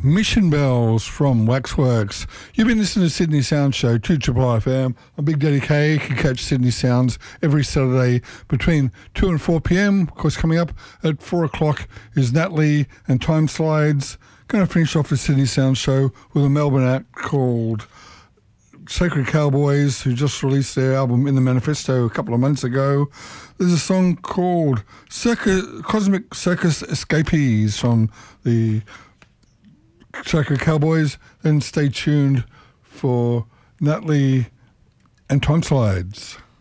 Mission Bells from Waxworks. You've been listening to Sydney Sound Show, 2 FM. I'm Big Daddy K. You can catch Sydney Sounds every Saturday between 2 and 4 p.m. Of course, coming up at 4 o'clock is Natalie and Time Slides. Going to finish off the Sydney Sound Show with a Melbourne act called Sacred Cowboys, who just released their album In the Manifesto a couple of months ago. There's a song called Cosmic Circus Escapees from the Sacred Cowboys. Then stay tuned for Natalie and Time Slides.